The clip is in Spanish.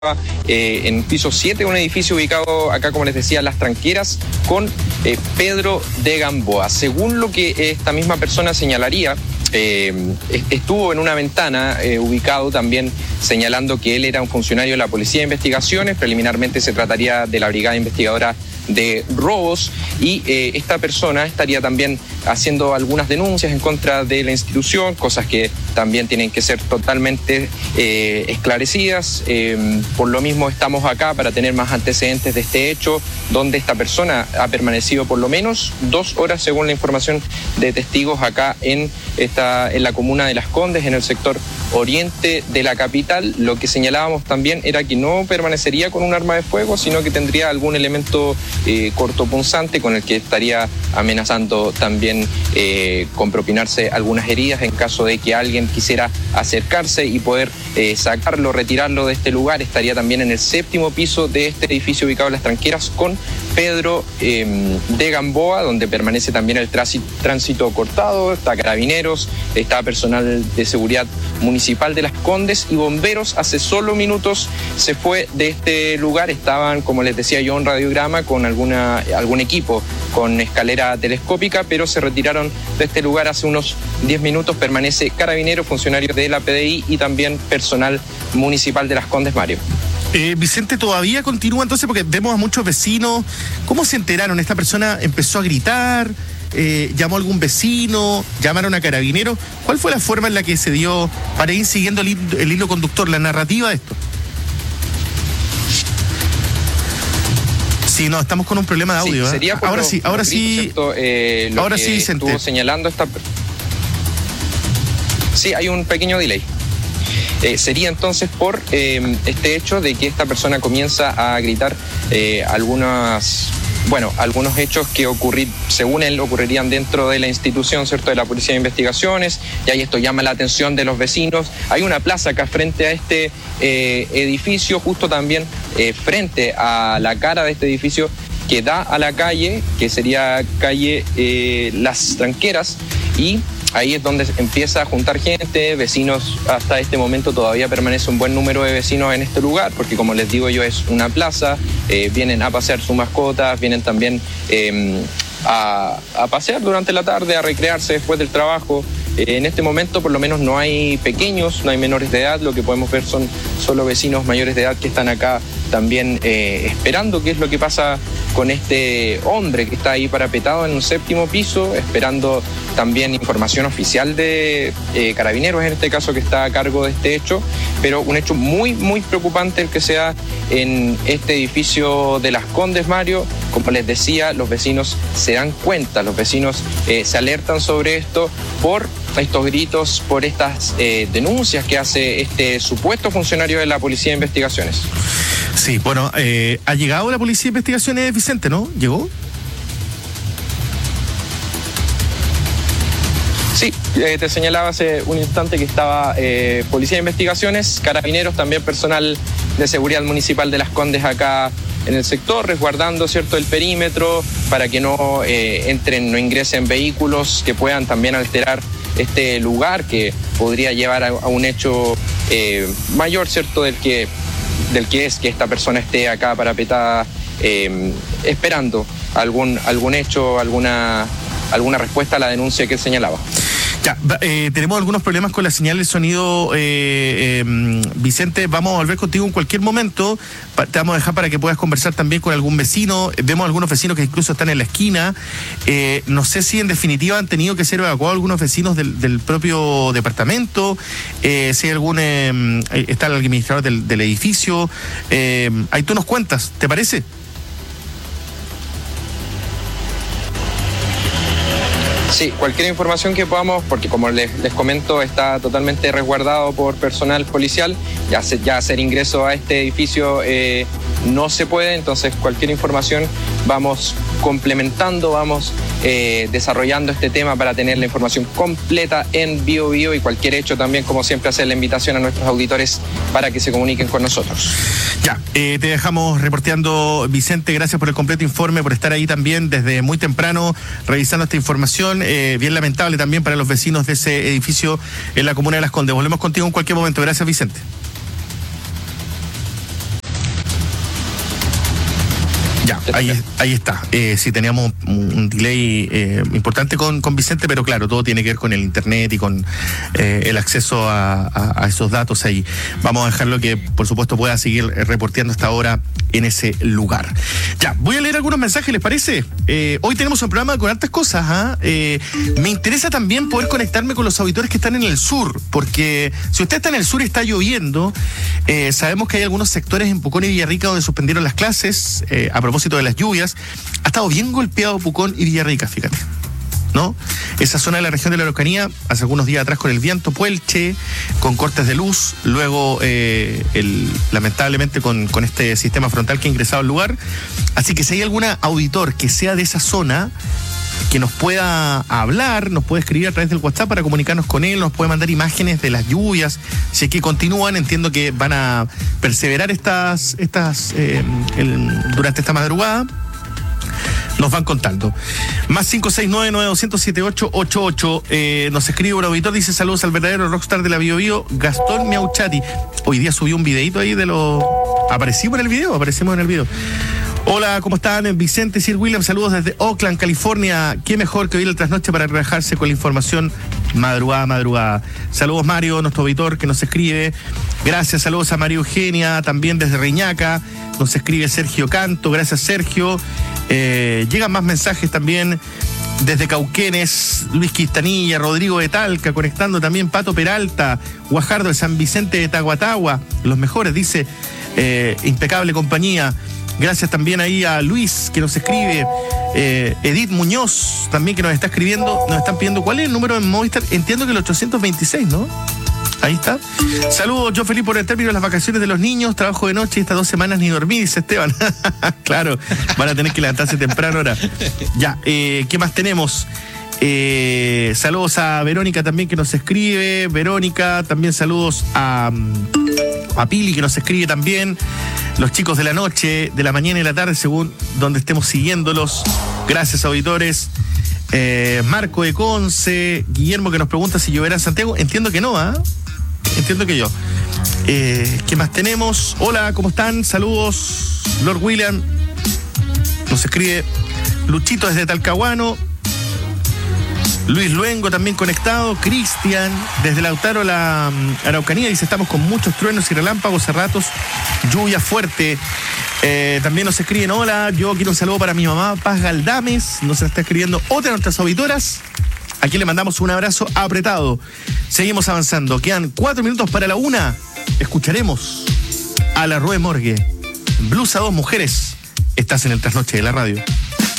en piso 7, un edificio ubicado acá, como les decía, Las Tranqueras, con Pedro de Gamboa. Según lo que esta misma persona señalaría, estuvo en una ventana ubicado también señalando que él era un funcionario de la Policía de Investigaciones. Preliminarmente se trataría de la Brigada Investigadora de Robos, y esta persona estaría también haciendo algunas denuncias en contra de la institución, cosas que también tienen que ser totalmente esclarecidas. Por lo mismo estamos acá para tener más antecedentes de este hecho, donde esta persona ha permanecido por lo menos 2 horas, según la información de testigos, acá en la comuna de Las Condes, en el sector oriente de la capital. Lo que señalábamos también era que no permanecería con un arma de fuego, sino que tendría algún elemento cortopunzante con el que estaría amenazando también con propinarse algunas heridas en caso de que alguien quisiera acercarse y poder sacarlo, retirarlo de este lugar. Estaría también en el 7º piso de este edificio ubicado en Las Tranqueras con Pedro de Gamboa, donde permanece también el tránsito cortado. Está Carabineros, está personal de seguridad municipal de Las Condes y bomberos. Hace solo minutos se fue de este lugar. Estaban, como les decía yo, en radiograma con algún equipo con escalera telescópica, pero se retiraron de este lugar hace unos 10 minutos. Permanece Carabineros, funcionarios de la PDI y también personal municipal de Las Condes, Mario. Vicente, ¿todavía continúa entonces? Porque vemos a muchos vecinos. ¿Cómo se enteraron? ¿Esta persona empezó a gritar? ¿Llamó a algún vecino? ¿Llamaron a Carabineros? ¿Cuál fue la forma en la que se dio para ir siguiendo el hilo conductor, la narrativa de esto? Sí, no, estamos con un problema de audio. Sí, sería ahora sí, Vicente. Estuvo señalando Sí, hay un pequeño delay. Sería entonces por este hecho de que esta persona comienza a gritar algunos hechos que según él ocurrirían dentro de la institución, ¿cierto?, de la Policía de Investigaciones, y ahí esto llama la atención de los vecinos. Hay una plaza acá frente a este edificio, justo también frente a la cara de este edificio que da a la calle, que sería calle Las Tranqueras, y ahí es donde empieza a juntar gente, vecinos. Hasta este momento todavía permanece un buen número de vecinos en este lugar, porque como les digo yo, es una plaza, vienen a pasear sus mascotas, vienen también a pasear durante la tarde, a recrearse después del trabajo. En este momento por lo menos no hay pequeños, no hay menores de edad. Lo que podemos ver son solo vecinos mayores de edad que están acá también esperando qué es lo que pasa con este hombre que está ahí parapetado en un 7º piso, esperando también información oficial de Carabineros, en este caso, que está a cargo de este hecho. Pero un hecho muy, muy preocupante el que se da en este edificio de Las Condes, Mario. Como les decía, los vecinos se dan cuenta, los vecinos se alertan sobre esto por estos gritos, por estas denuncias que hace este supuesto funcionario de la Policía de Investigaciones. Sí, bueno, ha llegado la Policía de Investigaciones, Vicente, ¿no? ¿Llegó? Sí, te señalaba hace un instante que estaba Policía de Investigaciones, Carabineros, también personal de seguridad municipal de Las Condes acá en el sector, resguardando, ¿cierto?, el perímetro para que no no ingresen vehículos que puedan también alterar este lugar, que podría llevar a un hecho mayor, ¿cierto?, del que es que esta persona esté acá parapetada esperando algún hecho, alguna respuesta a la denuncia que él señalaba. Ya, tenemos algunos problemas con la señal de sonido, Vicente. Vamos a volver contigo en cualquier momento. Te vamos a dejar para que puedas conversar también con algún vecino. Vemos algunos vecinos que incluso están en la esquina. No sé si en definitiva han tenido que ser evacuados algunos vecinos del propio departamento. Si hay está el administrador del edificio. Ahí tú nos cuentas, ¿te parece? Sí, cualquier información que podamos, porque como les comento, está totalmente resguardado por personal policial. Ya hacer ingreso a este edificio no se puede, entonces cualquier información vamos complementando, vamos desarrollando este tema para tener la información completa en Bio, y cualquier hecho también, como siempre, hacer la invitación a nuestros auditores para que se comuniquen con nosotros. Ya, te dejamos reporteando, Vicente. Gracias por el completo informe, por estar ahí también desde muy temprano revisando esta información. Bien lamentable también para los vecinos de ese edificio en la comuna de Las Condes. Volvemos contigo en cualquier momento. Gracias, Vicente. Ahí está. Sí, teníamos un delay importante con Vicente, pero claro, todo tiene que ver con el internet y con el acceso a esos datos ahí. Vamos a dejarlo que, por supuesto, pueda seguir reporteando hasta ahora en ese lugar. Ya, voy a leer algunos mensajes, ¿les parece? Hoy tenemos un programa con hartas cosas. Me interesa también poder conectarme con los auditores que están en el sur, porque si usted está en el sur y está lloviendo, sabemos que hay algunos sectores en Pucón y Villarrica donde suspendieron las clases a propósito de las lluvias. Ha estado bien golpeado Pucón y Villarrica, fíjate, ¿no? Esa zona de la región de la Araucanía, hace algunos días atrás con el viento, Puelche, con cortes de luz, luego lamentablemente con este sistema frontal que ha ingresado al lugar. Así que si hay algún auditor que sea de esa zona, que nos pueda hablar, nos puede escribir a través del WhatsApp para comunicarnos con él, nos puede mandar imágenes de las lluvias, si es que continúan, entiendo que van a perseverar durante esta madrugada. Nos van contando. Más 569-9200-7888. Nos escribe un auditor, dice: saludos al verdadero rockstar de la Bio Bio, Gastón Miauchati. Hoy día subió un videito ahí de lo... Aparecimos en el video. Hola, ¿cómo están? Vicente, Sir William, saludos desde Oakland, California. Qué mejor que oír el trasnoche para relajarse con la información madrugada. Saludos, Mario, nuestro auditor que nos escribe. Gracias, saludos a María Eugenia, también desde Reñaca. Nos escribe Sergio Canto, gracias, Sergio. Llegan más mensajes también desde Cauquenes, Luis Quistanilla, Rodrigo de Talca, conectando también Pato Peralta, Guajardo de San Vicente de Tahuatahua, los mejores, dice, impecable compañía. Gracias también ahí a Luis que nos escribe, Edith Muñoz también que nos está escribiendo, nos están pidiendo cuál es el número de Movistar, entiendo que el 826, ¿no? Ahí está. Saludos, yo feliz por el término de las vacaciones de los niños, trabajo de noche y estas 2 semanas ni dormí, dice Esteban. Claro, van a tener que levantarse temprano ahora. Ya, ¿qué más tenemos? Saludos a Verónica también que nos escribe. Verónica, también saludos a Pili que nos escribe también. Los chicos de la noche, de la mañana y la tarde, según donde estemos siguiéndolos. Gracias, auditores. Marco de Conce, Guillermo que nos pregunta si lloverá en Santiago. Entiendo que no, entiendo que yo. ¿Qué más tenemos? Hola, ¿cómo están? Saludos. Lord William nos escribe Luchito desde Talcahuano. Luis Luengo también conectado. Cristian desde Lautaro, la Araucanía, dice: estamos con muchos truenos y relámpagos a ratos, lluvia fuerte. También nos escriben: hola, yo quiero un saludo para mi mamá Paz Galdames. Nos está escribiendo otra de nuestras auditoras. Aquí le mandamos un abrazo apretado. Seguimos avanzando. Quedan 4 minutos para la 1. Escucharemos a la Rue Morgue. Blues a 2 mujeres. Estás en el trasnoche de la radio.